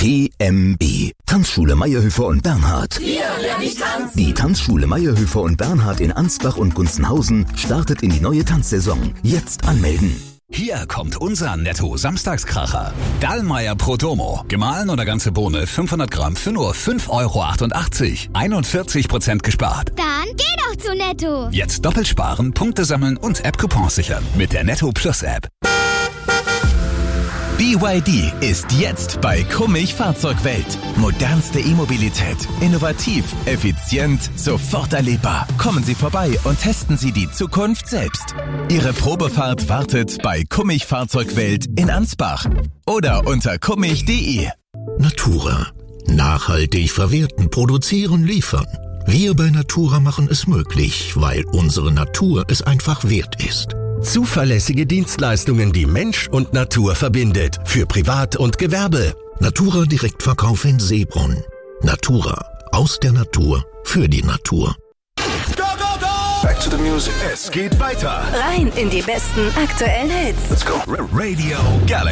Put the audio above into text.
TMB. Tanzschule Meyerhöfer und Bernhard. Hier lerne ich tanzen. Die Tanzschule Meyerhöfer und Bernhard in Ansbach und Gunzenhausen startet in die neue Tanzsaison. Jetzt anmelden. Hier kommt unser Netto-Samstagskracher. Dallmayr Prodomo. Gemahlen oder ganze Bohne 500 Gramm für nur 5,88 €. 41% gespart. Dann geh doch zu Netto. Jetzt doppelt sparen, Punkte sammeln und App-Coupons sichern. Mit der Netto Plus App. BYD ist jetzt bei Kummich Fahrzeugwelt. Modernste E-Mobilität. Innovativ, effizient, sofort erlebbar. Kommen Sie vorbei und testen Sie die Zukunft selbst. Ihre Probefahrt wartet bei Kummich Fahrzeugwelt in Ansbach oder unter kummich.de. Natura. Nachhaltig verwerten, produzieren, liefern. Wir bei Natura machen es möglich, weil unsere Natur es einfach wert ist. Zuverlässige Dienstleistungen, die Mensch und Natur verbindet. Für Privat und Gewerbe. Natura Direktverkauf in Seebrunn. Natura. Aus der Natur. Für die Natur. Go, go, go! Back to the music. Es geht weiter. Rein in die besten aktuellen Hits. Let's go. Radio Galaxy.